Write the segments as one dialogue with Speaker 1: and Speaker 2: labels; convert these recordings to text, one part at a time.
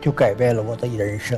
Speaker 1: 就改变了我的人生。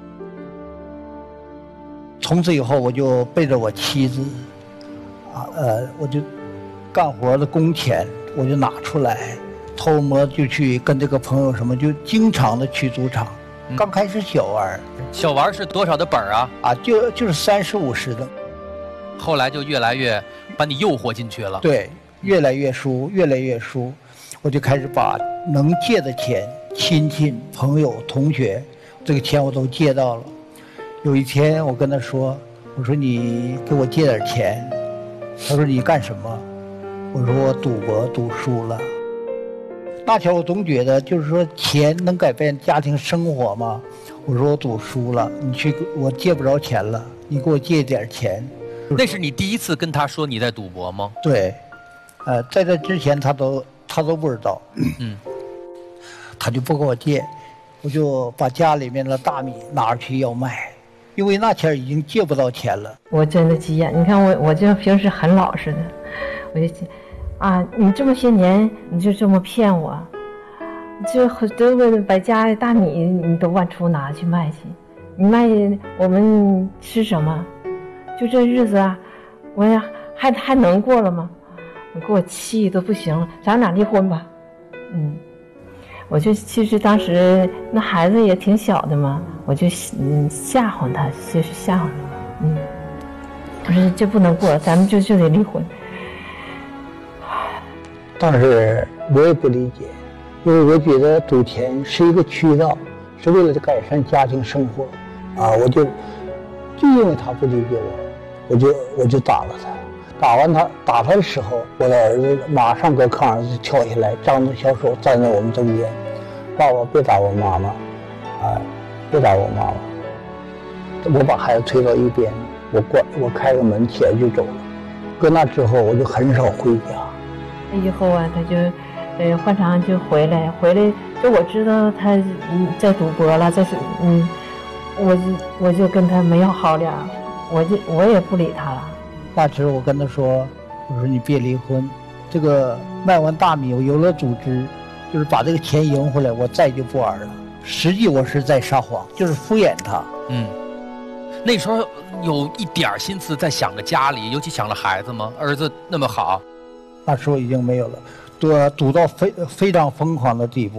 Speaker 1: 从此以后，我就背着我妻子，我就干活的工钱我就拿出来，偷摸就去跟这个朋友什么，就经常的去赌场。刚开始小玩，
Speaker 2: 小玩是多少的本啊？
Speaker 1: 就是30、50的。
Speaker 2: 后来就越来越把你诱惑进去了。
Speaker 1: 对，越来越输，越来越输，我就开始把能借的钱，亲戚、朋友、同学，这个钱我都借到了。有一天我跟他说，我说你给我借点钱。他说你干什么？我说我赌博赌输了。那天我总觉得就是说钱能改变家庭生活吗？我说我赌输了，我借不着钱了，你给我借点钱。
Speaker 2: 那是你第一次跟他说你在赌博吗？
Speaker 1: 对，在这之前他都不知道。他就不给我借，我就把家里面的大米拿去要卖，因为那天已经借不到钱了。
Speaker 3: 我真的急眼，你看我就平时很老实的，我就你这么些年你就这么骗我，就都把家里大米你都往出拿去卖去，你卖我们吃什么？就这日子啊，我呀还能过了吗？你给我气都不行了，咱俩离婚吧。我就其实当时那孩子也挺小的嘛，我就吓唬他，就是吓唬他。我说这不能过，咱们就得离婚。
Speaker 1: 但是我也不理解，因为我觉得赌钱是一个渠道，是为了改善家庭生活。就因为他不理解我就打了他。打他的时候，我的儿子马上搁炕上就跳下来，张着小手站在我们中间。爸爸别打我妈妈，别打我妈妈。我把孩子推到一边，我开个门起来就走了。搁那之后我就很少回家。
Speaker 3: 以后啊，他就换场就回来，就我知道他在赌博了，我就跟他没有好脸，我也不理他了。
Speaker 1: 那时我跟他说，我说你别离婚，这个卖完大米我有了组织，就是把这个钱赢回来，我再就不玩了。实际我是在撒谎，就是敷衍他。
Speaker 2: 那时候有一点心思在想着家里，尤其想着孩子吗？儿子那么好。
Speaker 1: 那时候已经没有了，赌到非常疯狂的地步。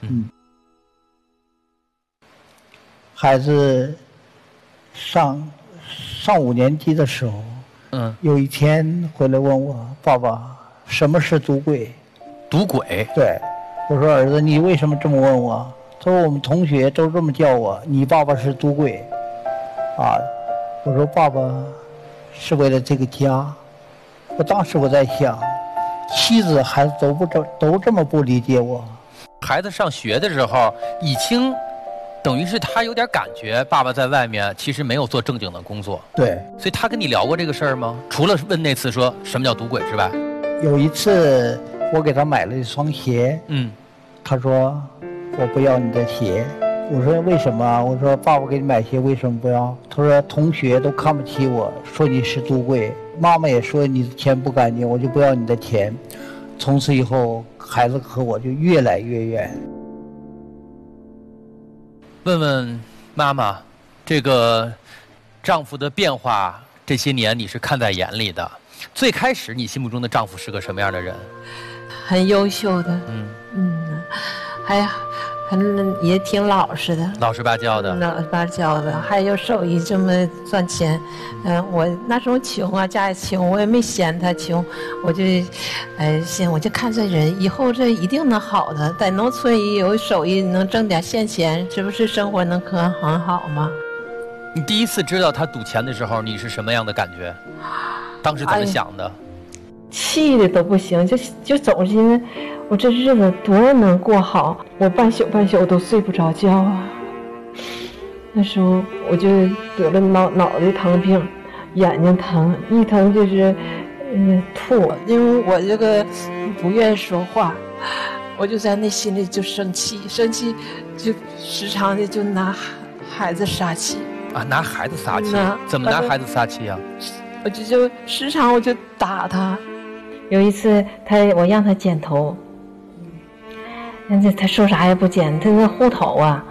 Speaker 1: 孩子上5年级的时候，有一天回来问我，爸爸，什么是赌鬼？
Speaker 2: 赌鬼？
Speaker 1: 对，我说儿子，你为什么这么问我？他说我们同学都这么叫我，你爸爸是赌鬼。我说爸爸是为了这个家。当时我在想，妻子孩子都这么不理解我。
Speaker 2: 孩子上学的时候已经等于是他有点感觉爸爸在外面其实没有做正经的工作。
Speaker 1: 对，
Speaker 2: 所以他跟你聊过这个事儿吗？除了问那次说什么叫赌鬼之外。
Speaker 1: 有一次我给他买了一双鞋，他说我不要你的鞋。我说为什么？我说爸爸给你买鞋为什么不要？他说同学都看不起我，说你是赌鬼，妈妈也说你的钱不干净，我就不要你的钱。从此以后孩子和我就越来越远。
Speaker 2: 问问妈妈，这个丈夫的变化这些年你是看在眼里的，最开始你心目中的丈夫是个什么样的人？
Speaker 3: 很优秀的，也挺老实的，
Speaker 2: 老实巴交的，
Speaker 3: 还有手艺这么赚钱。我那时候穷啊，家里穷，我也没嫌他穷，我就行，我就看这人以后这一定能好的，在农村也有手艺，能挣点现钱，这不是生活能很好吗？
Speaker 2: 你第一次知道他赌钱的时候，你是什么样的感觉？当时怎么想的？
Speaker 3: 气的都不行，就总是我这日子多能过好，我半宿都睡不着觉啊。那时候我就得了脑袋疼病，眼睛疼，一疼就是吐，因为我这个不愿意说话，我就在那心里就生气就时常的就拿孩子撒气。
Speaker 2: 拿孩子撒气？怎么拿孩子撒气啊？
Speaker 3: 我就时常我就打他。有一次我让他剪头，他说啥也不剪，他那护头啊，